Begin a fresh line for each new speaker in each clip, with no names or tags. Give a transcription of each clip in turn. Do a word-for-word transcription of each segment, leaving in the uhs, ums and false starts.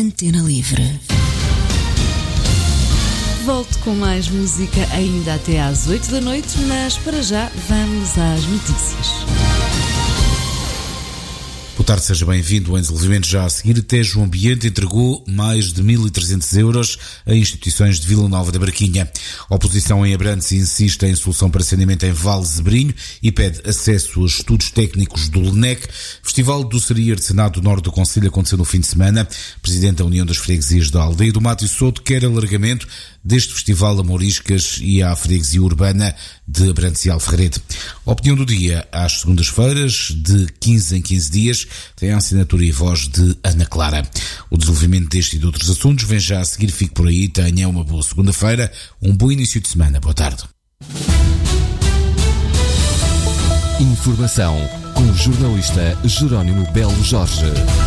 Antena Livre. Volto com mais música ainda até às oito da noite, mas para já vamos às notícias.
Boa tarde, seja bem-vindo. Em desenvolvimento já a seguir, Tejo Ambiente entregou mais de mil e trezentos euros a instituições de Vila Nova da Barquinha. A oposição em Abrantes insiste em solução para saneamento em Val Zebrinho e pede acesso a estudos técnicos do L N E C. Festival do Doçaria Artesanado do Norte do Concelho aconteceu no fim de semana. Presidente da União das Freguesias da Aldeia do Mato e Soto quer alargamento deste festival a Mouriscas e à freguesia urbana de Abrantes e Alferrede. A opinião do dia, às segundas-feiras, de quinze em quinze dias, tem a assinatura e voz de Ana Clara. O desenvolvimento deste e de outros assuntos vem já a seguir. Fique por aí, tenha uma boa segunda-feira, um bom início de semana. Boa tarde.
Informação com o jornalista Jerónimo Belo Jorge.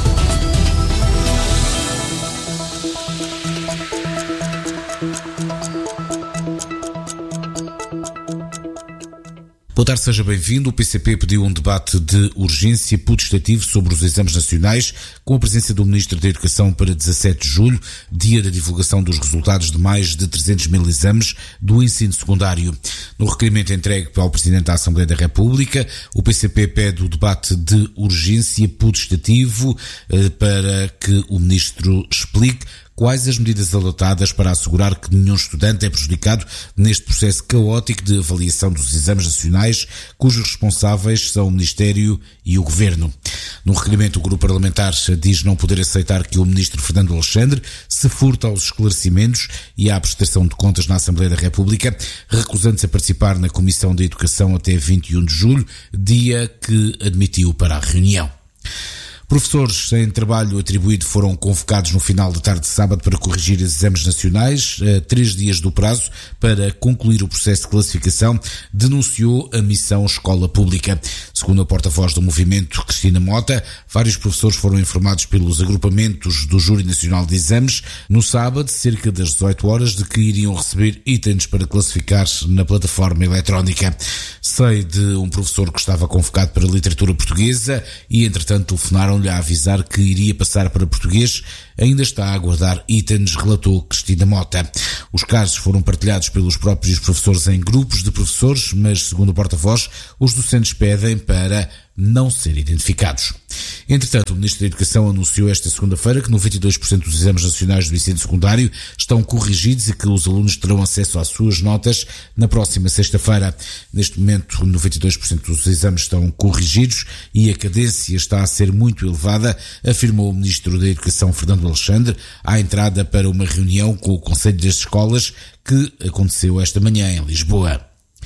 Boa tarde, seja bem-vindo. O P C P pediu um debate de urgência putestativo sobre os exames nacionais, com a presença do Ministro da Educação para dezassete de julho, dia da divulgação dos resultados de mais de trezentos mil exames do ensino secundário. No requerimento entregue ao Presidente da Assembleia da República, o P C P pede o debate de urgência putestativo eh, para que o Ministro explique quais as medidas adotadas para assegurar que nenhum estudante é prejudicado neste processo caótico de avaliação dos exames nacionais, cujos responsáveis são o Ministério e o Governo. No requerimento, o grupo parlamentar diz não poder aceitar que o Ministro Fernando Alexandre se furte aos esclarecimentos e à prestação de contas na Assembleia da República, recusando-se a participar na Comissão de Educação até vinte e um de julho, dia que admitiu para a reunião. Professores em trabalho atribuído foram convocados no final da tarde de sábado para corrigir os exames nacionais. A três dias do prazo para concluir o processo de classificação, denunciou a missão Escola Pública. Segundo a porta-voz do movimento, Cristina Mota, vários professores foram informados pelos agrupamentos do Júri Nacional de Exames no sábado, cerca das dezoito horas, de que iriam receber itens para classificar na plataforma eletrónica. Sei de um professor que estava convocado para a literatura portuguesa e, entretanto, telefonaram a avisar que iria passar para português, ainda está a aguardar itens, relatou Cristina Mota. Os casos foram partilhados pelos próprios professores em grupos de professores, mas, segundo o porta-voz, os docentes pedem para não ser identificados. Entretanto, o Ministro da Educação anunciou esta segunda-feira que noventa e dois por cento dos exames nacionais do ensino secundário estão corrigidos e que os alunos terão acesso às suas notas na próxima sexta-feira. Neste momento, noventa e dois por cento dos exames estão corrigidos e a cadência está a ser muito elevada, afirmou o Ministro da Educação Fernando Alexandre à entrada para uma reunião com o Conselho das Escolas que aconteceu esta manhã em Lisboa.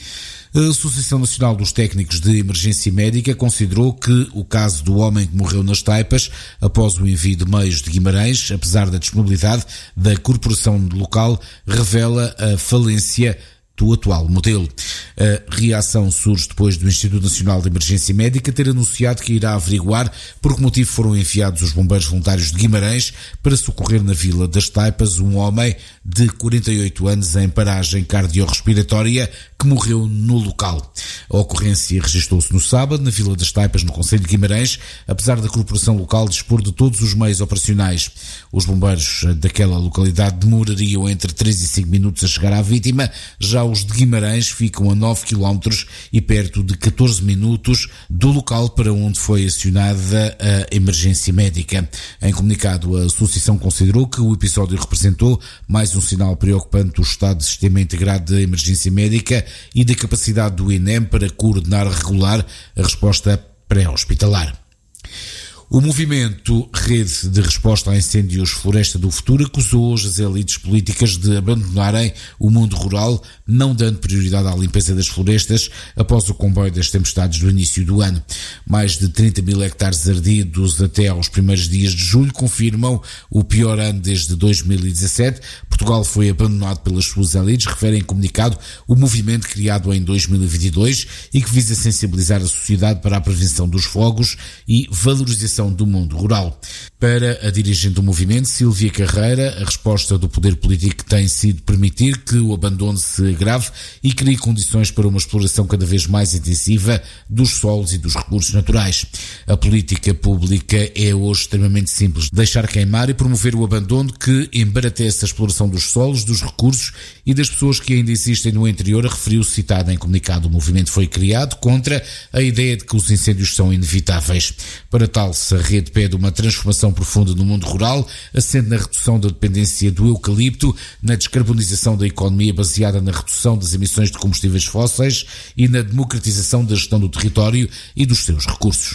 A Associação Nacional dos Técnicos de Emergência Médica considerou que o caso do homem que morreu nas Taipas após o envio de meios de Guimarães, apesar da disponibilidade da corporação local, revela a falência do atual modelo. A reação surge depois do Instituto Nacional de Emergência Médica ter anunciado que irá averiguar por que motivo foram enviados os bombeiros voluntários de Guimarães para socorrer na Vila das Taipas um homem de quarenta e oito anos em paragem cardiorrespiratória que morreu no local. A ocorrência registrou-se no sábado na Vila das Taipas, no concelho de Guimarães, apesar da corporação local dispor de todos os meios operacionais. Os bombeiros daquela localidade demorariam entre três e cinco minutos a chegar à vítima, já os de Guimarães ficam a nove quilómetros e perto de catorze minutos do local para onde foi acionada a emergência médica. Em comunicado, a associação considerou que o episódio representou mais um sinal preocupante do estado de sistema integrado da emergência médica e da capacidade do I N E M para coordenar e regular a resposta pré-hospitalar. O movimento Rede de Resposta a Incêndios Floresta do Futuro acusou hoje as elites políticas de abandonarem o mundo rural, não dando prioridade à limpeza das florestas após o comboio das tempestades do início do ano. Mais de trinta mil hectares ardidos até aos primeiros dias de julho confirmam o pior ano desde dois mil e dezassete. Portugal foi abandonado pelas suas elites, refere em comunicado o movimento criado em dois mil e vinte e dois e que visa sensibilizar a sociedade para a prevenção dos fogos e valorização do mundo rural. Para a dirigente do movimento, Sílvia Carreira, a resposta do poder político tem sido permitir que o abandono se agrave e crie condições para uma exploração cada vez mais intensiva dos solos e dos recursos naturais. A política pública é hoje extremamente simples: deixar queimar e promover o abandono que embaratece a exploração dos solos, dos recursos e das pessoas que ainda existem no interior, referiu-se citado em comunicado. O movimento foi criado contra a ideia de que os incêndios são inevitáveis. Para tal, se a rede pede uma transformação profunda no mundo rural, assente na redução da dependência do eucalipto, na descarbonização da economia baseada na redução das emissões de combustíveis fósseis e na democratização da gestão do território e dos seus recursos.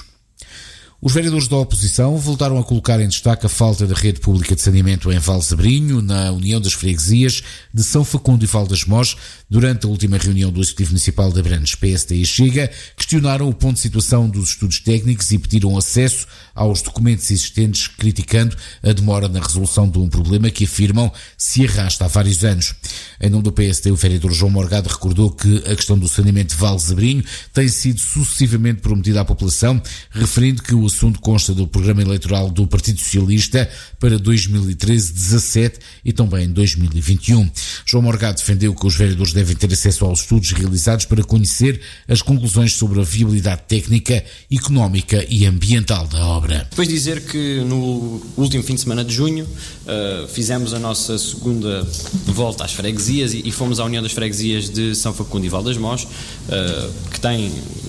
Os vereadores da oposição voltaram a colocar em destaque a falta da rede pública de saneamento em Valsabrinho, na União das Freguesias de São Facundo e Val das Mós, durante a última reunião do Executivo Municipal de Abrantes. P S D e Chega questionaram o ponto de situação dos estudos técnicos e pediram acesso aos documentos existentes, criticando a demora na resolução de um problema que afirmam se arrasta há vários anos. Em nome do P S D, o vereador João Morgado recordou que a questão do saneamento de Valsabrinho tem sido sucessivamente prometida à população, referindo que o assunto consta do programa eleitoral do Partido Socialista para dois mil e treze a dezassete e também dois mil e vinte e um. João Morgado defendeu que os vereadores devem ter acesso aos estudos realizados para conhecer as conclusões sobre a viabilidade técnica, económica e ambiental da obra.
Depois dizer que no último fim de semana de junho uh, fizemos a nossa segunda volta às freguesias e, e fomos à União das Freguesias de São Facundo e Val das Mós, uh, que tem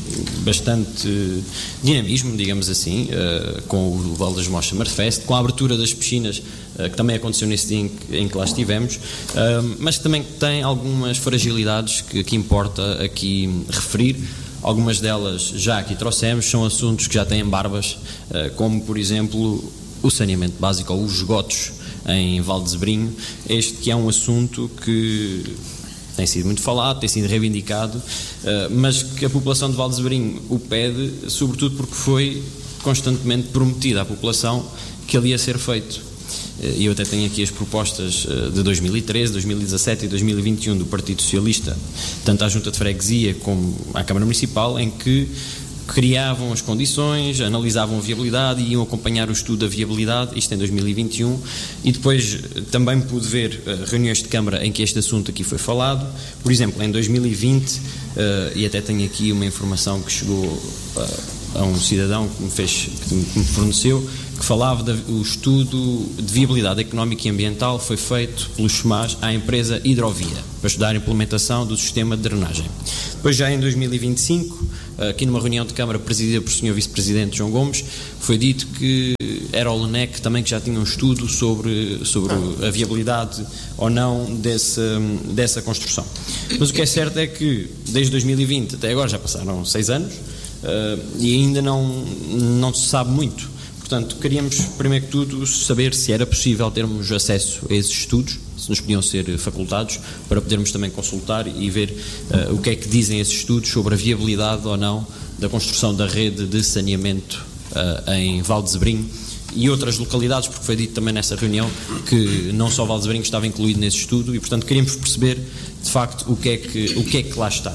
bastante dinamismo, digamos assim, uh, com o Val das Mós Summerfest, com a abertura das piscinas, uh, que também aconteceu nesse dia em que, em que lá estivemos, uh, mas que também tem algumas fragilidades que, que importa aqui referir. Algumas delas já aqui trouxemos, são assuntos que já têm barbas, uh, como por exemplo o saneamento básico ou os esgotos em Valsabrinho. Este que é um assunto que tem sido muito falado, tem sido reivindicado, mas que a população de Valsabrinho o pede, sobretudo porque foi constantemente prometido à população que ali ia ser feito. E eu até tenho aqui as propostas de dois mil e treze, dois mil e dezassete e dois mil e vinte e um do Partido Socialista, tanto à Junta de Freguesia como à Câmara Municipal, em que criavam as condições, analisavam a viabilidade e iam acompanhar o estudo da viabilidade, isto em dois mil e vinte e um, e depois também pude ver uh, reuniões de Câmara em que este assunto aqui foi falado. Por exemplo, em dois mil e vinte, uh, e até tenho aqui uma informação que chegou uh, a um cidadão que me, fez, que me forneceu, que falava do estudo de viabilidade económica e ambiental foi feito pelo SEMAS à empresa Hidrovia, para estudar a implementação do sistema de drenagem. Depois, já em dois mil e vinte e cinco, aqui numa reunião de Câmara presidida por senhor Vice-Presidente João Gomes, foi dito que era o LUNEC também que já tinha um estudo sobre, sobre a viabilidade ou não dessa, dessa construção. Mas o que é certo é que desde dois mil e vinte até agora já passaram seis anos uh, e ainda não, não se sabe muito. Portanto, queríamos, primeiro que tudo, saber se era possível termos acesso a esses estudos, se nos podiam ser facultados, para podermos também consultar e ver uh, o que é que dizem esses estudos sobre a viabilidade ou não da construção da rede de saneamento uh, em Valsabrinho e outras localidades, porque foi dito também nessa reunião que não só Valsabrinho estava incluído nesse estudo e, portanto, queríamos perceber, de facto, o que é que, o que, é que lá está.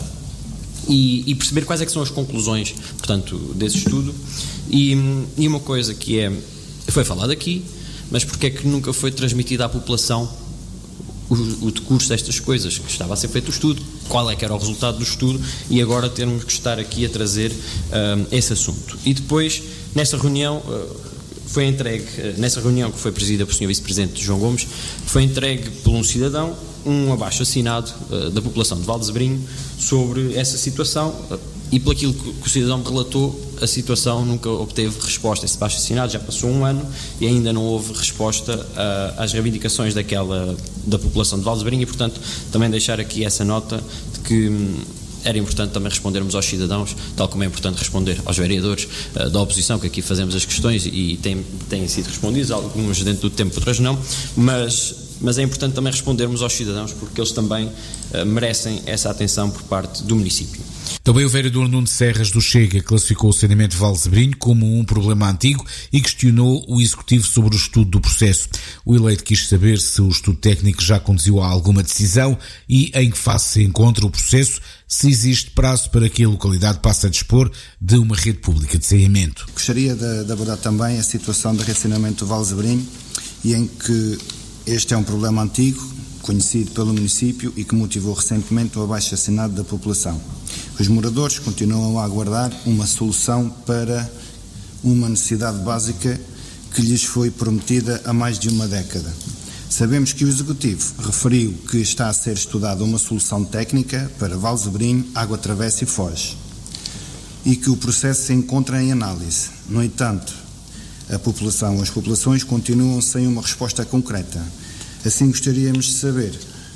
E, e perceber quais é que são as conclusões, portanto, desse estudo. E, e uma coisa que é, foi falado aqui, mas porque é que nunca foi transmitida à população o, o decurso destas coisas, que estava a ser feito o estudo, qual é que era o resultado do estudo, e agora termos que estar aqui a trazer um, esse assunto. E depois, nessa reunião, uh, foi entregue, uh, nessa reunião que foi presidida pelo senhor Vice-Presidente João Gomes, foi entregue por um cidadão um abaixo-assinado uh, da população de Valsabrinho sobre essa situação, uh, e pelo aquilo que, que o cidadão me relatou, a situação nunca obteve resposta. Esse abaixo-assinado já passou um ano e ainda não houve resposta uh, às reivindicações daquela, da população de Valsabrinho, e portanto também deixar aqui essa nota de que hum, era importante também respondermos aos cidadãos, tal como é importante responder aos vereadores uh, da oposição, que aqui fazemos as questões e têm, têm sido respondidas, algumas dentro do tempo, outras não, mas mas é importante também respondermos aos cidadãos, porque eles também uh, merecem essa atenção por parte do município.
Também o vereador Nuno Serras do Chega classificou o saneamento de Valsebrinho como um problema antigo e questionou o Executivo sobre o estudo do processo. O eleito quis saber se o estudo técnico já conduziu a alguma decisão e em que fase se encontra o processo, se existe prazo para que a localidade passe a dispor de uma rede pública de saneamento.
Gostaria de, de abordar também a situação de rede de saneamento do Valsebrinho, e em que este é um problema antigo, conhecido pelo município e que motivou recentemente o abaixo-assinado da população. Os moradores continuam a aguardar uma solução para uma necessidade básica que lhes foi prometida há mais de uma década. Sabemos que o Executivo referiu que está a ser estudada uma solução técnica para Valsebrinho, Água Travessa e Foz, e que o processo se encontra em análise. No entanto, a população, as populações continuam sem uma resposta concreta. Assim, gostaríamos de saber: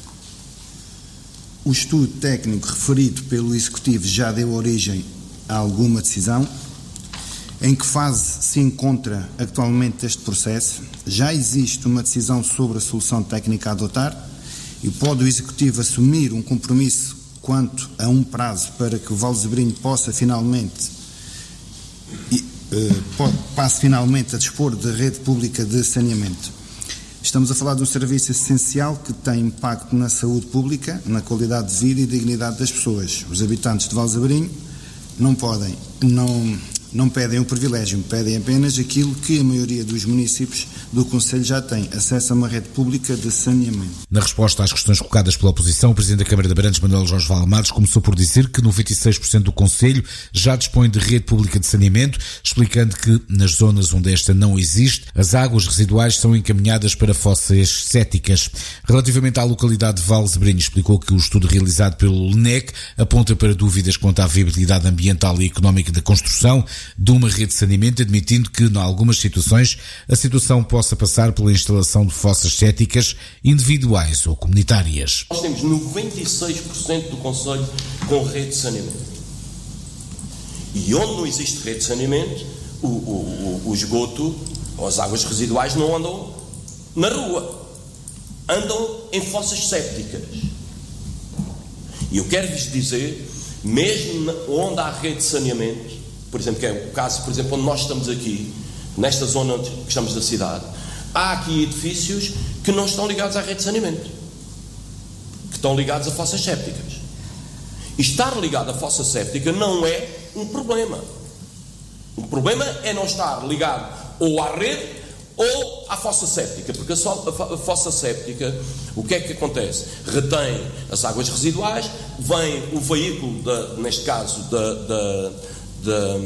o estudo técnico referido pelo Executivo já deu origem a alguma decisão? Em que fase se encontra atualmente este processo? Já existe uma decisão sobre a solução técnica a adotar? E pode o Executivo assumir um compromisso quanto a um prazo para que o Valsebrinho possa finalmente e, uh, passe finalmente a dispor de rede pública de saneamento? Estamos a falar de um serviço essencial que tem impacto na saúde pública, na qualidade de vida e dignidade das pessoas. Os habitantes de Valsebrinho não podem, não, não pedem o privilégio, pedem apenas aquilo que a maioria dos municípios do Conselho já tem: acesso a uma rede pública de saneamento.
Na resposta às questões colocadas pela oposição, o Presidente da Câmara de Abrantes, Manuel Jorge Valmares, começou por dizer que noventa e seis por cento do Conselho já dispõe de rede pública de saneamento, explicando que nas zonas onde esta não existe, as águas residuais são encaminhadas para fossas céticas. Relativamente à localidade de Valsebrinho, explicou que o estudo realizado pelo L N E C aponta para dúvidas quanto à viabilidade ambiental e económica da construção de uma rede de saneamento, admitindo que, em algumas situações, a situação possa passar pela instalação de fossas céticas individuais ou comunitárias.
Nós temos noventa e seis por cento do concelho com rede de saneamento. E onde não existe rede de saneamento, o, o, o, o esgoto ou as águas residuais não andam na rua, andam em fossas sépticas. E eu quero-vos dizer, mesmo onde há rede de saneamento, por exemplo, que é o caso, por exemplo, onde nós estamos aqui, nesta zona onde estamos da cidade, há aqui edifícios que não estão ligados à rede de saneamento, que estão ligados a fossas sépticas. E estar ligado à fossa séptica não é um problema. O problema é não estar ligado ou à rede ou à fossa séptica, porque a, so, a fossa séptica, o que é que acontece? Retém as águas residuais, vem o veículo, da, neste caso, da, da, da,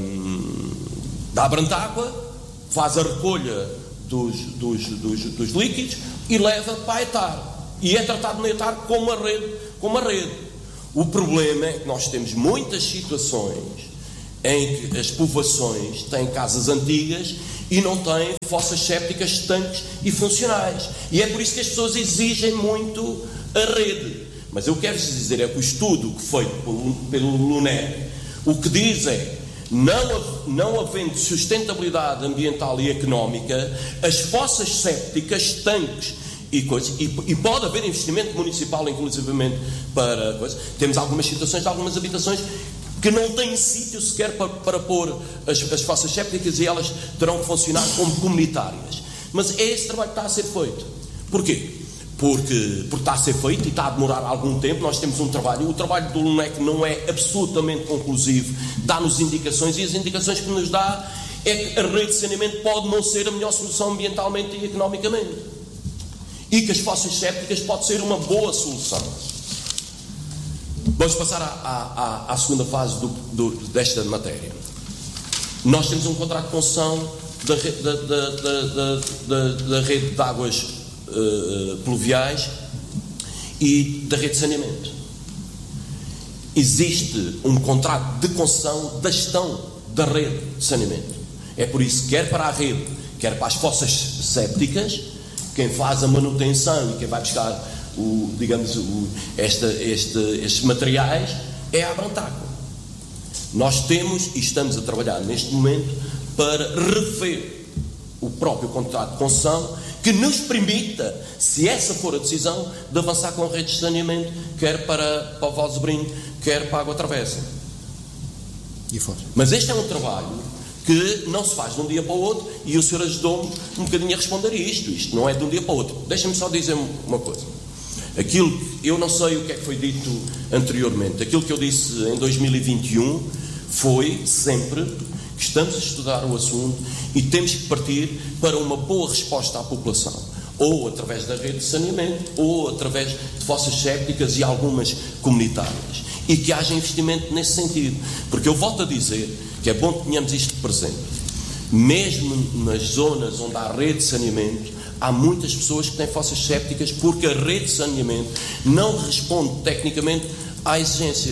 da Abrantágua, faz a recolha dos, dos, dos, dos líquidos e leva para a etar. E é tratado na etar como uma rede, como uma rede. O problema é que nós temos muitas situações em que as povoações têm casas antigas e não têm fossas sépticas, tanques e funcionais. E é por isso que as pessoas exigem muito a rede. Mas eu quero dizer é que o estudo que foi pelo, pelo L N E C, o que diz é: Não, não havendo sustentabilidade ambiental e económica, as fossas sépticas, tanques e coisas, e, e pode haver investimento municipal, inclusivamente, para coisas. Temos algumas situações de algumas habitações que não têm sítio sequer para, para pôr as, as fossas sépticas, e elas terão que funcionar como comunitárias. Mas é esse trabalho que está a ser feito. Porquê? Porque, porque está a ser feito e está a demorar algum tempo. Nós temos um trabalho, o trabalho do L N E C não é absolutamente conclusivo, dá-nos indicações, e as indicações que nos dá é que a rede de saneamento pode não ser a melhor solução ambientalmente e economicamente, e que as fossas sépticas pode ser uma boa solução. Vamos passar à, à, à segunda fase do, do, desta matéria. Nós temos um contrato de concessão da, da, da, da, da, da rede de águas Uh, pluviais e da rede de saneamento. Existe um contrato de concessão da gestão da rede de saneamento. É por isso que quer para a rede, quer para as fossas sépticas, quem faz a manutenção e quem vai buscar o, digamos, o, esta, este, estes materiais é a Abrantágua. Nós temos e estamos a trabalhar neste momento para rever o próprio contrato de concessão que nos permita, se essa for a decisão, de avançar com redes de saneamento, quer para, para o Val de Sobrinho, quer para a Água Travessa.
E fora.
Mas este é um trabalho que não se faz de um dia para o outro, e o senhor ajudou-me um bocadinho a responder a isto. Isto não é de um dia para o outro. Deixa-me só dizer uma coisa. Aquilo, eu não sei o que é que foi dito anteriormente. Aquilo que eu disse em dois mil e vinte e um foi sempre que estamos a estudar o assunto e temos que partir para uma boa resposta à população, ou através da rede de saneamento, ou através de fossas sépticas e algumas comunitárias, e que haja investimento nesse sentido, porque eu volto a dizer que é bom que tenhamos isto presente. Mesmo nas zonas onde há rede de saneamento, há muitas pessoas que têm fossas sépticas porque a rede de saneamento não responde tecnicamente à exigência.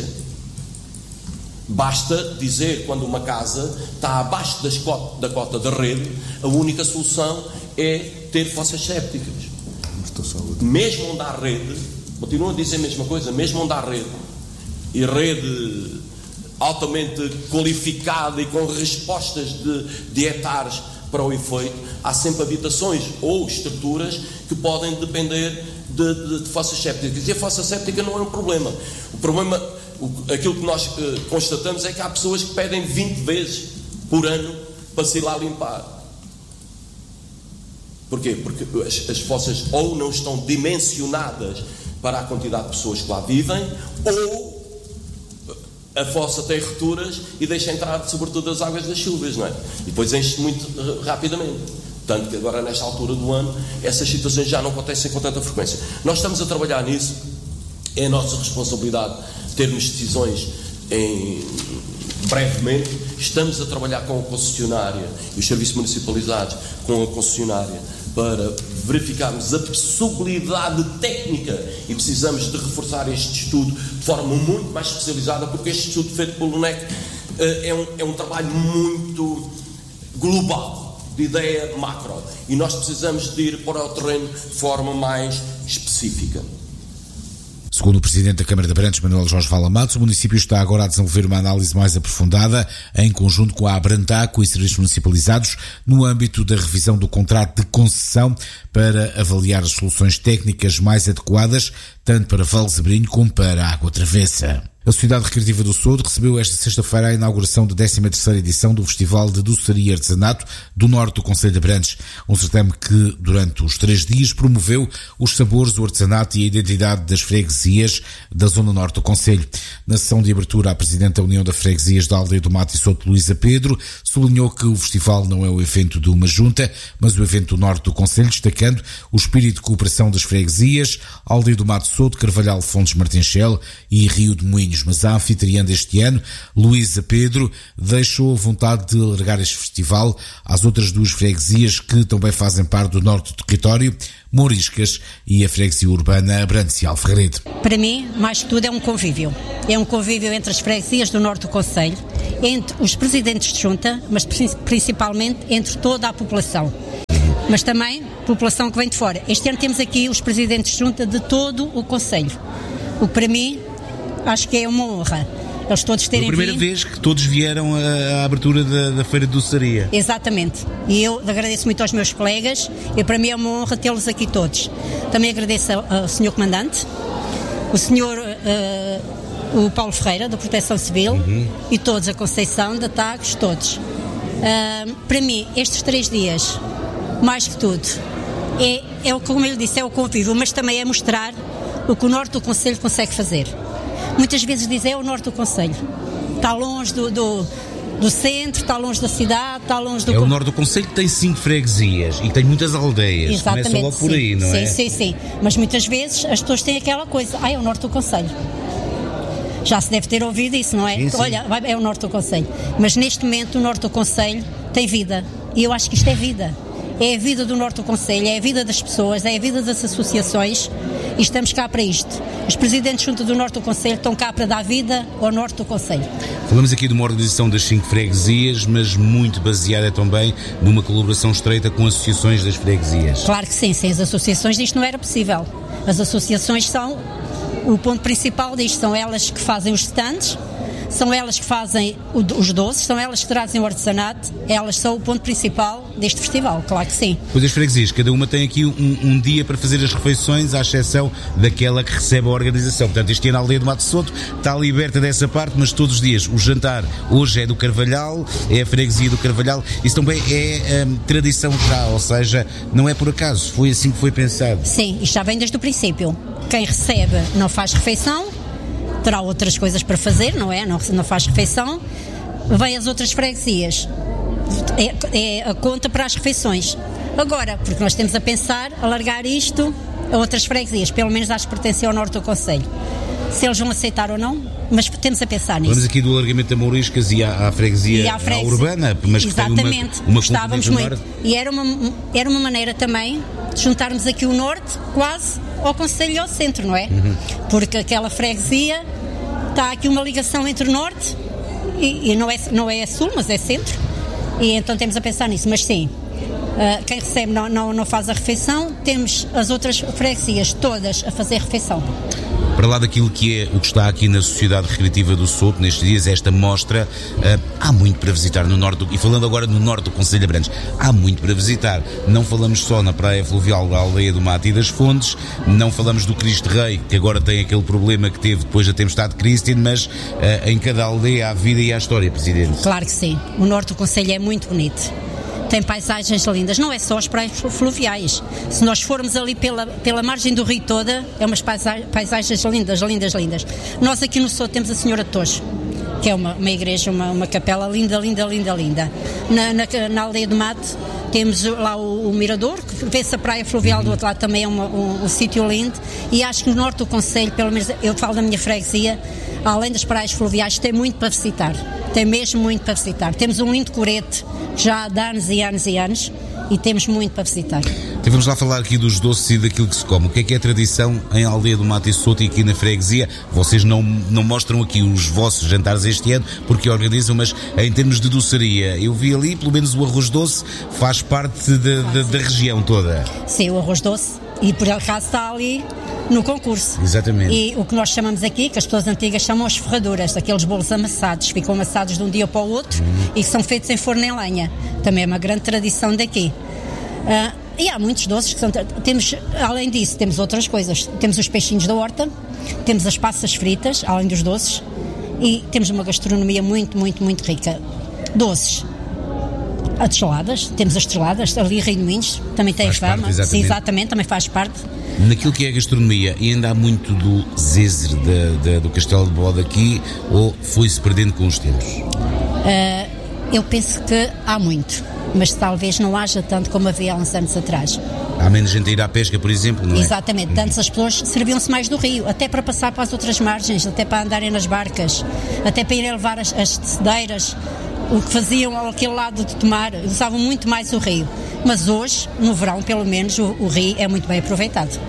Basta dizer, quando uma casa está abaixo das cota, da cota da rede, a única solução é ter fossas sépticas. Mesmo onde há rede, continuo a dizer a mesma coisa, mesmo onde há rede, e rede altamente qualificada e com respostas de, de hectares para o efeito, há sempre habitações ou estruturas que podem depender de, de, de fossas sépticas. E a fossa séptica não é um problema. O problema, o, aquilo que nós uh, constatamos é que há pessoas que pedem vinte vezes por ano para se ir lá limpar. Porquê? Porque as, as fossas ou não estão dimensionadas para a quantidade de pessoas que lá vivem, ou a fossa tem rupturas e deixa entrar sobretudo as águas das chuvas, não é? E depois enche muito uh, rapidamente. Tanto que agora, nesta altura do ano, essas situações já não acontecem com tanta frequência. Nós estamos a trabalhar nisso. É a nossa responsabilidade termos decisões em brevemente. Estamos a trabalhar com a concessionária e os serviços municipalizados com a concessionária para verificarmos a possibilidade técnica, e precisamos de reforçar este estudo de forma muito mais especializada, porque este estudo feito pelo N E C é um, é um trabalho muito global, de ideia macro, e nós precisamos de ir para o terreno de forma mais específica.
Segundo o Presidente da Câmara de Abrantes, Manuel Jorge Vala Matos, o município está agora a desenvolver uma análise mais aprofundada, em conjunto com a Abrantaco e serviços municipalizados, no âmbito da revisão do contrato de concessão, para avaliar as soluções técnicas mais adequadas, tanto para Val de Sobrinho como para a Água Travessa. A Sociedade Recreativa do Sode recebeu esta sexta-feira a inauguração da décima terceira edição do Festival de Doçaria e Artesanato do Norte do Concelho de Abrantes, um certame que, durante os três dias, promoveu os sabores, o artesanato e a identidade das freguesias da zona norte do concelho. Na sessão de abertura, a Presidente da União das Freguesias da Aldeia do Mato e Soto, Luísa Pedro, sublinhou que o festival não é o evento de uma junta, mas o evento do norte do concelho, destacando o espírito de cooperação das freguesias, Aldeia do Mato, Soto, Carvalhal, Fontes, Martinchel e Rio de Moinhos. Mas a anfitriã deste ano, Luísa Pedro, deixou a vontade de alargar este festival às outras duas freguesias que também fazem parte do norte do território, Mouriscas e a freguesia urbana Abrantes e Alferredo.
Para mim, mais que tudo, é um convívio. É um convívio entre as freguesias do norte do concelho, entre os presidentes de junta, mas principalmente entre toda a população. Mas também população que vem de fora. Este ano temos aqui os presidentes de junta de todo o concelho. O que para mim, acho que é uma honra. Eles todos terem vindo.
Foi a primeira vez que todos vieram à abertura da, da Feira de Doçaria.
Exatamente. E eu agradeço muito aos meus colegas, e para mim é uma honra tê-los aqui todos. Também agradeço ao, ao senhor Comandante, o senhor uh, o Paulo Ferreira, da Proteção Civil, uhum. e todos, a Conceição, da Tagus, todos. Uh, para mim, estes três dias, mais que tudo, é, é o que, como eu disse, é o convívio, mas também é mostrar o que o norte do concelho consegue fazer. Muitas vezes dizem, é o norte do concelho. Está longe do, do, do centro, está longe da cidade, está longe do...
É o norte do concelho que tem cinco freguesias e tem muitas aldeias.
Exatamente,
começa logo por aí, não
sim,
é?
Sim, sim, sim. Mas muitas vezes as pessoas têm aquela coisa, ah, é o norte do concelho. Já se deve ter ouvido isso, não é?
Sim, sim.
Olha, é o norte do concelho. Mas neste momento o norte do concelho tem vida. E eu acho que isto é vida. É a vida do norte do concelho, é a vida das pessoas, é a vida das associações, e estamos cá para isto. Os presidentes junto do norte do concelho estão cá para dar vida ao norte do concelho.
Falamos aqui de uma organização das cinco freguesias, mas muito baseada também numa colaboração estreita com associações das freguesias.
Claro que sim, sem as associações isto não era possível. As associações são o ponto principal disto, são elas que fazem os stands, são elas que fazem o, os doces, são elas que trazem o artesanato, elas são o ponto principal deste festival, claro que sim.
Pois as freguesias, cada uma tem aqui um, um dia para fazer as refeições, à exceção daquela que recebe a organização. Portanto, este ano a aldeia do Mato Soto está liberta dessa parte, mas todos os dias o jantar hoje é do Carvalhal, é a freguesia do Carvalhal. Isso também é um, tradição já, ou seja, não é por acaso, foi assim que foi pensado.
Sim, isto já vem desde o princípio. Quem recebe não faz refeição, terá outras coisas para fazer, não é? Não, não faz refeição, vem as outras freguesias. É, é a conta para as refeições. Agora, porque nós temos a pensar alargar isto a outras freguesias, pelo menos às que pertencem ao norte do concelho. Se eles vão aceitar ou não, mas temos a pensar nisso.
Vamos aqui do alargamento da Mouriscas e à, à freguesia, e à freguesia à urbana, mas
exatamente,
que tem uma, uma
gostávamos muito. E era uma, era uma maneira também de juntarmos aqui o norte quase ao concelho e ao centro, não é? Uhum. Porque aquela freguesia está aqui uma ligação entre o norte e, e não, é, não é sul, mas é centro. E então temos a pensar nisso, mas sim. Uh, quem recebe não, não, não faz a refeição, temos as outras freguesias todas a fazer refeição.
Para lá daquilo que é o que está aqui na Sociedade Recreativa do Soto, nestes dias, esta mostra, uh, há muito para visitar no norte, do, e falando agora no norte do concelho de Abrantes, há muito para visitar. Não falamos só na praia fluvial da Aldeia do Mato e das Fontes, não falamos do Cristo Rei, que agora tem aquele problema que teve depois da tempestade de Christian, mas uh, em cada aldeia há vida e há história, Presidente.
Claro que sim. O norte do concelho é muito bonito. Tem paisagens lindas, não é só as praias fluviais. Se nós formos ali pela, pela margem do rio toda, é umas paisagens lindas, lindas, lindas. Nós aqui no Soto temos a Senhora Tojo, que é uma, uma igreja, uma, uma capela linda, linda, linda, linda. Na, na, na Aldeia do Mato temos lá o, o Mirador, que vê-se a praia fluvial do outro lado, também é uma, um, um sítio lindo. E acho que no norte do concelho, pelo menos eu falo da minha freguesia, além das praias fluviais, tem muito para visitar. Tem mesmo muito para visitar. Temos um lindo corete, já há anos e anos e anos, e temos muito para visitar.
Então vamos lá falar aqui dos doces e daquilo que se come. O que é que é a tradição em Aldeia do Mato e Soto e aqui na freguesia? Vocês não, não mostram aqui os vossos jantares este ano, porque organizam, mas em termos de doçaria, eu vi ali, pelo menos o arroz doce faz parte da, da, da região toda.
Sim, o arroz doce, e por acaso está ali no concurso.
Exatamente.
E o que nós chamamos aqui, que as pessoas antigas chamam as ferraduras, aqueles bolos amassados, ficam amassados de um dia para o outro, hum. e são feitos em forno em lenha. Também é uma grande tradição daqui. Uh, e há muitos doces que são... Temos, além disso, temos outras coisas. Temos os peixinhos da horta, temos as passas fritas, além dos doces, e temos uma gastronomia muito, muito, muito rica. Doces. As geladas, temos as geladas, ali Rio de Moinhos, também tem fama. Parte, exatamente. Sim, exatamente, também faz parte.
Naquilo que é a gastronomia, e ainda há muito do zézer de, de, do Castelo de Bode aqui, ou foi-se perdendo com os tempos?
Uh, eu penso que há muito, mas talvez não haja tanto como havia há uns anos atrás.
Há menos gente a ir à pesca, por exemplo, não é?
Exatamente, hum. Antes as pessoas serviam-se mais do rio, até para passar para as outras margens, até para andarem nas barcas, até para irem levar as, as tecedeiras, o que faziam aquele lado de tomar, usavam muito mais o rio. Mas hoje, no verão, pelo menos, o, o rio é muito bem aproveitado.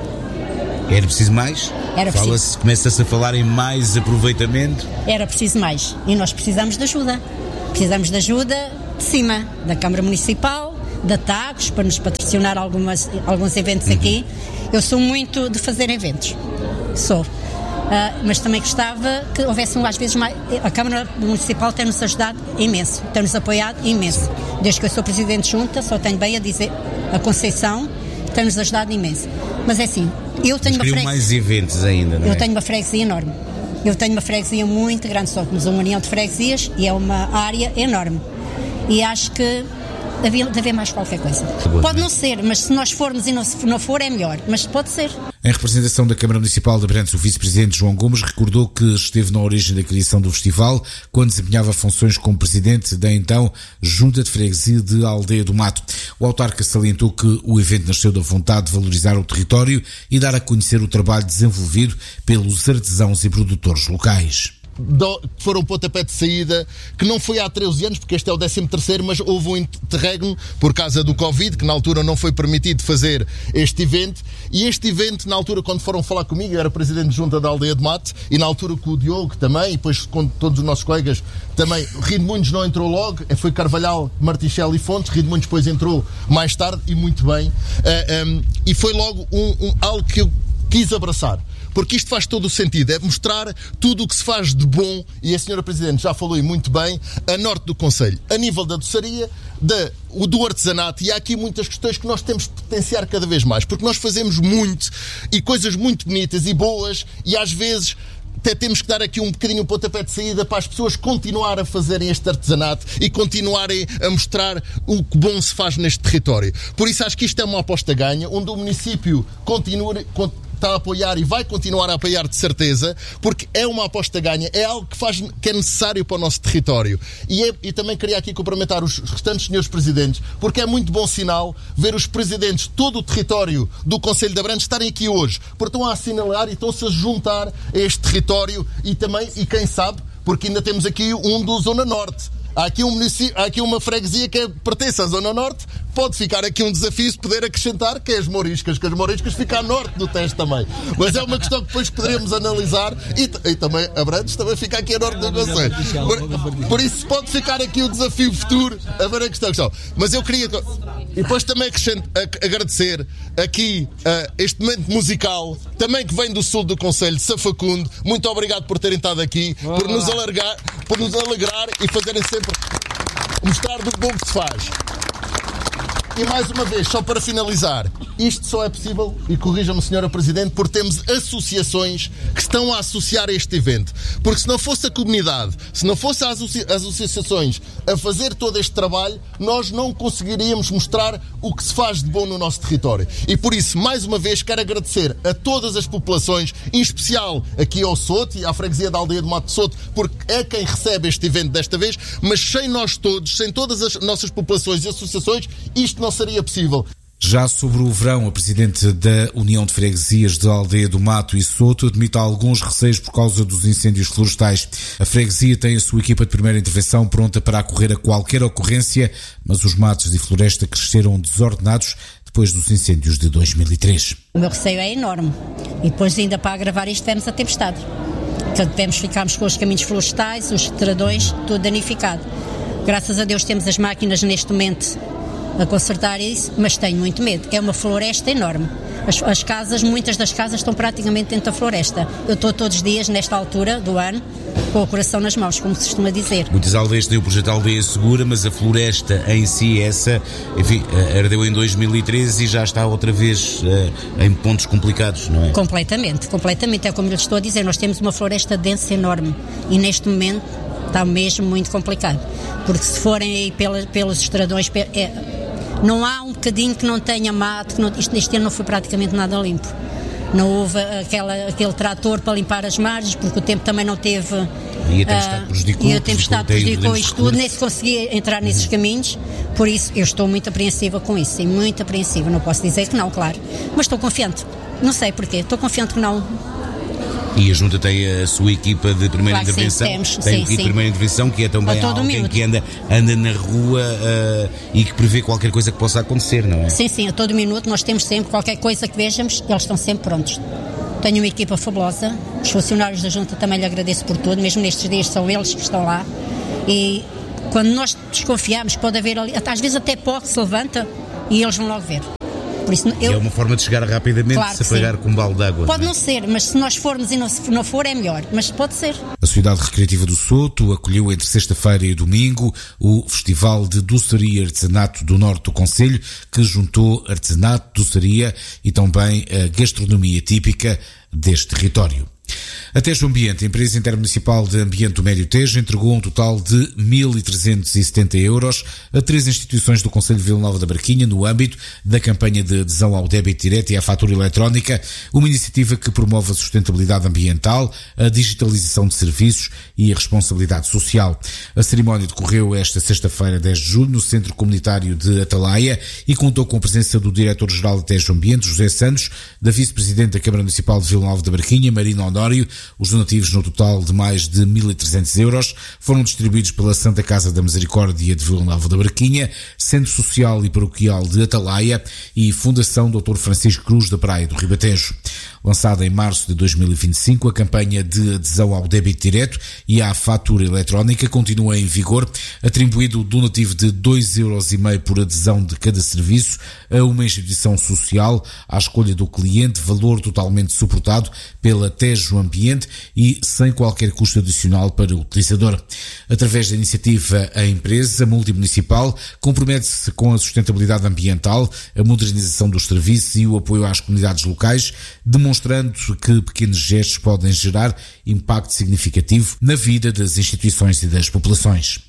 Era preciso mais?
Era
preciso.
Fala-se,
começa-se a falar em mais aproveitamento?
Era preciso mais. E nós precisamos de ajuda. Precisamos de ajuda de cima, da Câmara Municipal, da Tagos, para nos patrocinar algumas, alguns eventos uhum. aqui. Eu sou muito de fazer eventos. Sou. Uh, mas também gostava que houvesse às vezes mais. A Câmara Municipal tem-nos ajudado imenso, tem-nos apoiado imenso. Desde que eu sou Presidente de Junta, só tenho bem a dizer, a Conceição tem-nos ajudado imenso. Mas é assim, eu tenho
mas
uma freguesia.
mais eventos ainda, não é?
Eu tenho uma freguesia enorme. Eu tenho uma freguesia muito grande, só temos uma união de freguesias e é uma área enorme. E acho que havia de haver mais qualquer coisa. Pode não ser, mas se nós formos e não, se não for é melhor, mas pode ser.
Em representação da Câmara Municipal de Abrantes, o vice-presidente João Gomes recordou que esteve na origem da criação do festival, quando desempenhava funções como presidente da então Junta de Freguesia de Aldeia do Mato. O autarca salientou que o evento nasceu da vontade de valorizar o território e dar a conhecer o trabalho desenvolvido pelos artesãos e produtores locais.
Que foram pontapé de saída, que não foi há treze anos, porque este é o décimo terceiro, mas houve um interregno por causa do Covid, que na altura não foi permitido fazer este evento, e este evento, na altura, quando foram falar comigo, eu era presidente de junta da Aldeia de Mato, e na altura com o Diogo também, e depois com todos os nossos colegas também, Rio de Moinhos não entrou logo, foi Carvalhal, Martichel e Fontes, Rio de Moinhos depois entrou mais tarde, e muito bem, uh, um, e foi logo um, um, algo que eu quis abraçar. porque isto faz todo o sentido, é mostrar tudo o que se faz de bom, e a senhora Presidente já falou e muito bem, a norte do concelho, a nível da doçaria, da, do artesanato, e há aqui muitas questões que nós temos de potenciar cada vez mais, porque nós fazemos muito, e coisas muito bonitas e boas, e às vezes até temos que dar aqui um bocadinho um pontapé de saída para as pessoas continuar a fazerem este artesanato e continuarem a mostrar o que bom se faz neste território. Por isso acho que isto é uma aposta ganha, onde o município continua, está a apoiar e vai continuar a apoiar de certeza, porque é uma aposta ganha, é algo que, faz, que é necessário para o nosso território. E, é, e também queria aqui cumprimentar os restantes senhores presidentes, porque é muito bom sinal ver os presidentes de todo o território do Concelho de Abrantes estarem aqui hoje, porque estão a assinalar e estão-se a juntar a este território e também, e quem sabe, porque ainda temos aqui um do Zona Norte. Há aqui, um município, há aqui uma freguesia que é, pertence à Zona Norte. Pode ficar aqui um desafio se poder acrescentar, que é as Mouriscas, que as Mouriscas ficam a norte do Tejo também. Mas é uma questão que depois poderemos analisar. E, e também Abrantes também fica aqui a norte do Concelho. Por, por isso pode ficar aqui o desafio futuro a ver a questão. Mas eu queria... E depois também agradecer aqui uh, este momento musical, também que vem do sul do Concelho, de Safacundo. Muito obrigado por terem estado aqui, por nos alargar, por nos alegrar e fazerem sempre mostrar do bom que se faz. E mais uma vez, só para finalizar, isto só é possível, e corrija-me, senhora Presidente, porque temos associações que estão a associar a este evento. Porque se não fosse a comunidade, se não fosse as, as associações a fazer todo este trabalho, nós não conseguiríamos mostrar o que se faz de bom no nosso território. E por isso, mais uma vez, quero agradecer a todas as populações, em especial aqui ao Soto e à freguesia da Aldeia do Mato de Soto, porque é quem recebe este evento desta vez, mas sem nós todos, sem todas as nossas populações e associações, isto não seria possível.
Já sobre o verão, a Presidente da União de Freguesias de Aldeia do Mato e Soto admite alguns receios por causa dos incêndios florestais. A freguesia tem a sua equipa de primeira intervenção pronta para acorrer a qualquer ocorrência, mas os matos e floresta cresceram desordenados depois dos incêndios de dois mil e três.
O meu receio é enorme. E depois, ainda para agravar isto, tivemos a tempestade. Portanto, tivemos, ficámos com os caminhos florestais, os estradões, tudo danificado. Graças a Deus temos as máquinas neste momento a consertar isso, mas tenho muito medo. É uma floresta enorme. As, as casas, muitas das casas estão praticamente dentro da floresta. Eu estou todos os dias, nesta altura do ano, com o coração nas mãos, como se costuma dizer.
Muitas aldeias têm o projeto Aldeia Segura, mas a floresta em si, essa, enfim, ardeu em dois mil e treze e já está outra vez uh, em pontos complicados, não é?
Completamente, completamente. É como lhes estou a dizer, nós temos uma floresta densa enorme e neste momento está mesmo muito complicado. Porque se forem aí pela, pelos estradões... É, não há um bocadinho que não tenha mato, que não, isto neste ano não foi praticamente nada limpo. Não houve aquela, aquele trator para limpar as margens, porque o tempo também não teve...
E a tempestade prejudicou,
e a tempestade prejudicou isto tudo, nem se conseguia entrar nesses uhum. caminhos, por isso eu estou muito apreensiva com isso, sim, muito apreensiva, não posso dizer que não, claro, mas estou confiante, não sei porquê, estou confiante que não.
E a Junta tem a sua equipa de primeira
claro,
intervenção,
sim, temos,
tem
sim,
a equipa
sim.
de primeira intervenção que é também alguém minuto. que anda, anda na rua uh, e que prevê qualquer coisa que possa acontecer, não é?
Sim, sim, a todo minuto nós temos sempre, qualquer coisa que vejamos, eles estão sempre prontos. Tenho uma equipa fabulosa, os funcionários da Junta também lhe agradeço por tudo, mesmo nestes dias são eles que estão lá, e quando nós desconfiamos pode haver ali, às vezes até pó que se levanta e eles vão logo ver. Por isso, eu...
É uma forma de chegar rapidamente,
claro
se apagar com um balde de água.
Pode
não,
é? não ser, mas se nós formos e não, se não for é melhor, mas pode ser.
A Sociedade Recreativa do Soto acolheu entre sexta-feira e domingo o Festival de Doçaria e Artesanato do Norte do Concelho, que juntou artesanato, doçaria e também a gastronomia típica deste território. A Tejo Ambiente, a empresa intermunicipal de ambiente do Médio Tejo, entregou um total de mil trezentos e setenta euros a três instituições do Concelho de Vila Nova da Barquinha no âmbito da campanha de adesão ao débito direto e à fatura eletrónica, uma iniciativa que promove a sustentabilidade ambiental, a digitalização de serviços e a responsabilidade social. A cerimónia decorreu esta sexta-feira, dez de julho, no Centro Comunitário de Atalaia e contou com a presença do Diretor-Geral da Tejo Ambiente, José Santos, da Vice-Presidente da Câmara Municipal de Vila Nova da Barquinha, Marina Honório. Os donativos, no total de mais de mil e trezentos euros, foram distribuídos pela Santa Casa da Misericórdia de Vila Nova da Barquinha, Centro Social e Paroquial de Atalaia e Fundação doutor Francisco Cruz da Praia do Ribatejo. Lançada em março de dois mil e vinte e cinco, a campanha de adesão ao débito direto e à fatura eletrónica continua em vigor, atribuído o donativo de dois euros e meio por adesão de cada serviço a uma instituição social à escolha do cliente, valor totalmente suportado pela Tejo Ambiente e sem qualquer custo adicional para o utilizador. Através da iniciativa, a empresa multimunicipal compromete-se com a sustentabilidade ambiental, a modernização dos serviços e o apoio às comunidades locais, demonstrando que pequenos gestos podem gerar impacto significativo na vida das instituições e das populações.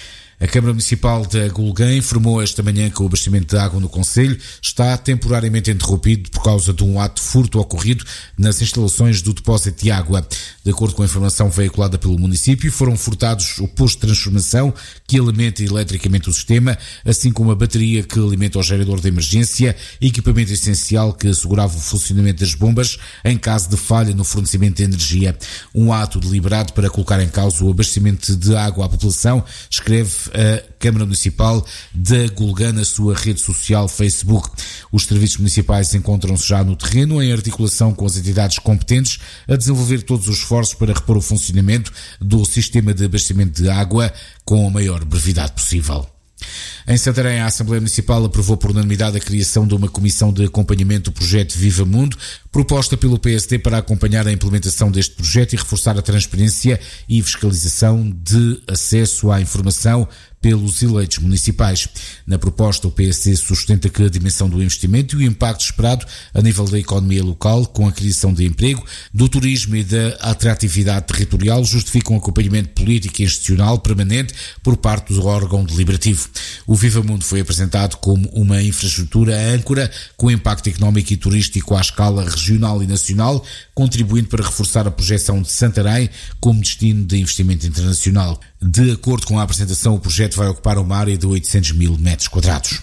A Câmara Municipal de Agulguém informou esta manhã que o abastecimento de água no concelho está temporariamente interrompido por causa de um ato de furto ocorrido nas instalações do depósito de água. De acordo com a informação veiculada pelo município, foram furtados o posto de transformação que alimenta eletricamente o sistema, assim como a bateria que alimenta o gerador de emergência, equipamento essencial que assegurava o funcionamento das bombas em caso de falha no fornecimento de energia. Um ato deliberado para colocar em causa o abastecimento de água à população, escreve a Câmara Municipal de Agulguém na sua rede social Facebook. Os serviços municipais encontram-se já no terreno, em articulação com as entidades competentes, a desenvolver todos os esforços para repor o funcionamento do sistema de abastecimento de água com a maior brevidade possível. Em Santarém, a Assembleia Municipal aprovou por unanimidade a criação de uma comissão de acompanhamento do projeto Viva Mundo, proposta pelo P S D para acompanhar a implementação deste projeto e reforçar a transparência e fiscalização de acesso à informação pelos eleitos municipais. Na proposta, o P S D sustenta que a dimensão do investimento e o impacto esperado a nível da economia local, com a criação de emprego, do turismo e da atratividade territorial, justificam um acompanhamento político e institucional permanente por parte do órgão deliberativo. O Viva Mundo foi apresentado como uma infraestrutura âncora com impacto económico e turístico à escala regional e nacional, contribuindo para reforçar a projeção de Santarém como destino de investimento internacional. De acordo com a apresentação, o projeto vai ocupar uma área de oitocentos mil metros quadrados.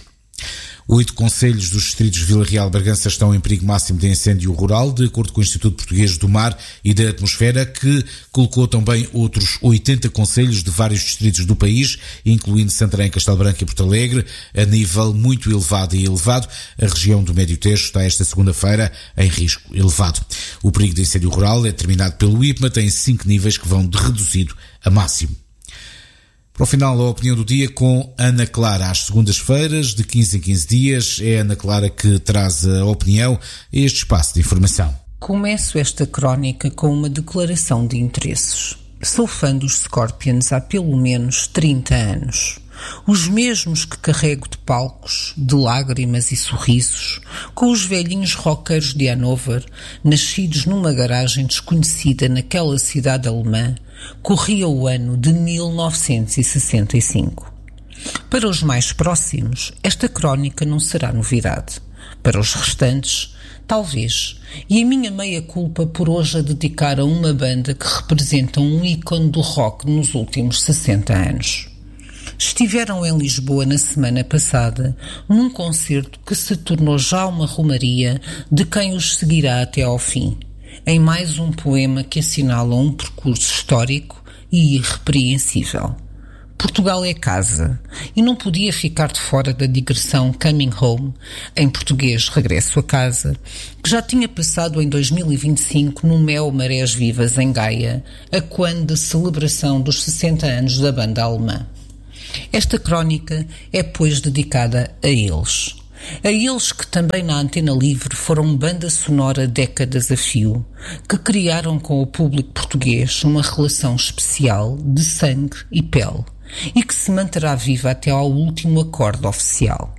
Oito concelhos dos distritos de Vila Real e Bragança estão em perigo máximo de incêndio rural, de acordo com o Instituto Português do Mar e da Atmosfera, que colocou também outros oitenta concelhos de vários distritos do país, incluindo Santarém, Castelo Branco e Porto Alegre, a nível muito elevado e elevado. A região do Médio Tejo está esta segunda-feira em risco elevado. O perigo de incêndio rural é determinado pelo I P M A, tem cinco níveis que vão de reduzido a máximo. Para o final, a opinião do dia com Ana Clara. Às segundas-feiras, de quinze em quinze dias, é Ana Clara que traz a opinião a este espaço de informação.
Começo esta crónica com uma declaração de interesses. Sou fã dos Scorpions há pelo menos trinta anos. Os mesmos que carrego de palcos, de lágrimas e sorrisos, com os velhinhos roqueiros de Hanover, nascidos numa garagem desconhecida naquela cidade alemã, corria o ano de mil novecentos e sessenta e cinco. Para os mais próximos, esta crónica não será novidade. Para os restantes, talvez. E a minha meia-culpa por hoje a dedicar a uma banda que representa um ícone do rock nos últimos sessenta anos. Estiveram em Lisboa na semana passada, num concerto que se tornou já uma romaria de quem os seguirá até ao fim, em mais um poema que assinala um percurso histórico e irrepreensível. Portugal é casa, e não podia ficar de fora da digressão Coming Home, em português Regresso a Casa, que já tinha passado em dois mil e vinte e cinco no Mel Marés Vivas, em Gaia, a quando da celebração dos sessenta anos da banda alemã. Esta crónica é, pois, dedicada a eles. A eles que também na Antena Livre foram banda sonora décadas a fio, que criaram com o público português uma relação especial de sangue e pele, e que se manterá viva até ao último acorde oficial.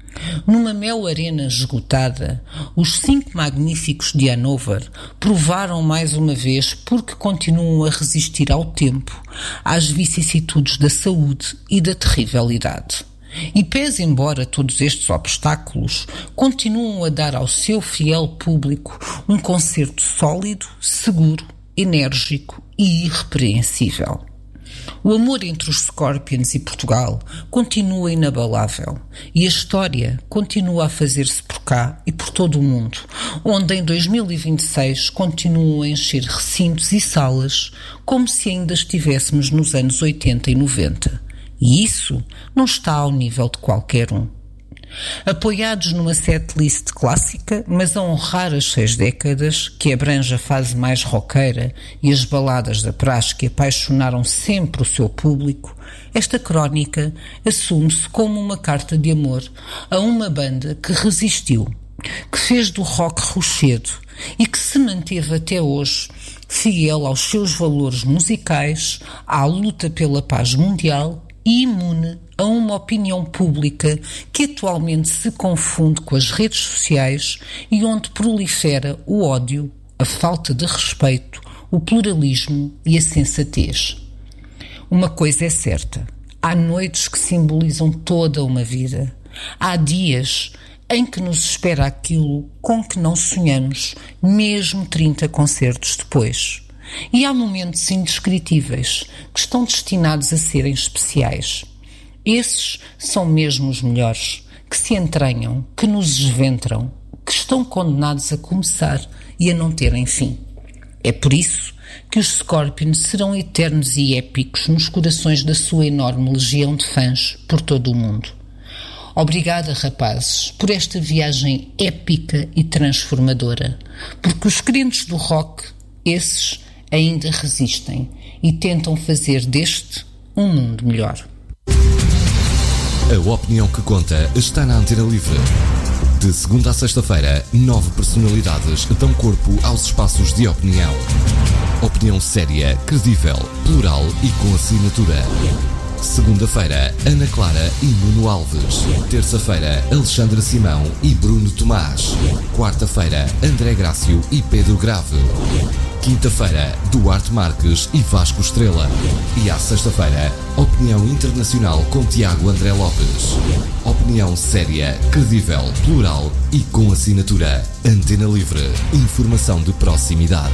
Numa Mel Arena esgotada, os cinco magníficos de Hanover provaram mais uma vez porque continuam a resistir ao tempo, às vicissitudes da saúde e da terrível idade. E pese embora todos estes obstáculos, continuam a dar ao seu fiel público um concerto sólido, seguro, enérgico e irrepreensível. O amor entre os Scorpions e Portugal continua inabalável e a história continua a fazer-se por cá e por todo o mundo, onde em dois mil e vinte e seis continuam a encher recintos e salas como se ainda estivéssemos nos anos oitenta e noventa. E isso não está ao nível de qualquer um. Apoiados numa setlist clássica, mas a honrar as seis décadas, que abrange a fase mais roqueira e as baladas da praxe que apaixonaram sempre o seu público, esta crónica assume-se como uma carta de amor a uma banda que resistiu, que fez do rock rochedo e que se manteve até hoje fiel aos seus valores musicais, à luta pela paz mundial e imune a uma opinião pública que atualmente se confunde com as redes sociais e onde prolifera o ódio, a falta de respeito, o pluralismo e a sensatez. Uma coisa é certa, há noites que simbolizam toda uma vida. Há dias em que nos espera aquilo com que não sonhamos, mesmo trinta concertos depois. E há momentos indescritíveis que estão destinados a serem especiais. Esses são mesmo os melhores, que se entranham, que nos esventram, que estão condenados a começar e a não terem fim. É por isso que os Scorpions serão eternos e épicos nos corações da sua enorme legião de fãs por todo o mundo. Obrigada, rapazes, por esta viagem épica e transformadora, porque os crentes do rock, esses, ainda resistem e tentam fazer deste um mundo melhor.
A opinião que conta está na Antena Livre. De segunda a sexta-feira, nove personalidades dão corpo aos espaços de opinião. Opinião séria, credível, plural e com assinatura. Segunda-feira, Ana Clara e Nuno Alves. Terça-feira, Alexandra Simão e Bruno Tomás. Quarta-feira, André Grácio e Pedro Grave. Quinta-feira, Duarte Marques e Vasco Estrela. E à sexta-feira, Opinião Internacional com Tiago André Lopes. Opinião séria, credível, plural e com assinatura. Antena Livre. Informação de proximidade.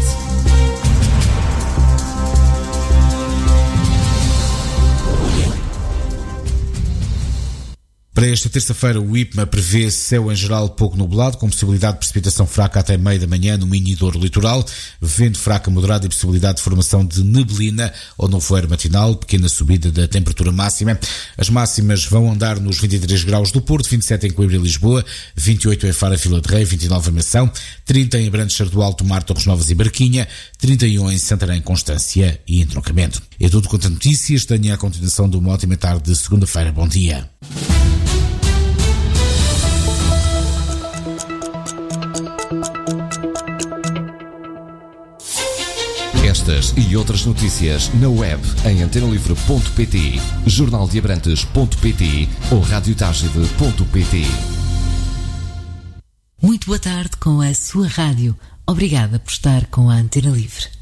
Para esta terça-feira, o IPMA prevê céu em geral pouco nublado, com possibilidade de precipitação fraca até meio da manhã no Minho e Douro Litoral, vento fraca moderada e possibilidade de formação de neblina ou nevoeiro matinal, pequena subida da temperatura máxima. As máximas vão andar nos vinte e três graus do Porto, vinte e sete em Coimbra e Lisboa, vinte e oito em Faro e Vila de Rei, vinte e nove em Mação, trinta em Abrantes, Cerro do Alto, Mar, Torres Novas e Barquinha, trinta e um em Santarém, Constância e Entroncamento. É tudo quanto a notícias. Tenha a continuação de uma ótima tarde de segunda-feira. Bom dia.
Estas e outras notícias na web em antenalivre ponto pt, jornal de abrantes ponto pt ou radiotagide ponto pt.
Muito boa tarde com a sua rádio. Obrigada por estar com a Antena Livre.